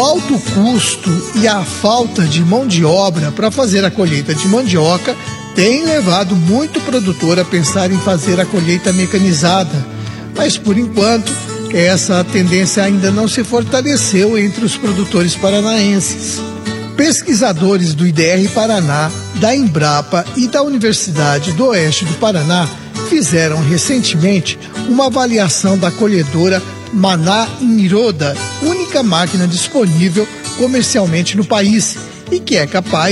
alto custo e a falta de mão de obra para fazer a colheita de mandioca tem levado muito produtor a pensar em fazer a colheita mecanizada, mas por enquanto essa tendência ainda não se fortaleceu entre os produtores paranaenses. Pesquisadores do IDR Paraná, da Embrapa e da Universidade do Oeste do Paraná fizeram recentemente uma avaliação da colhedora Maná Inroda, única máquina disponível comercialmente no país e que é capaz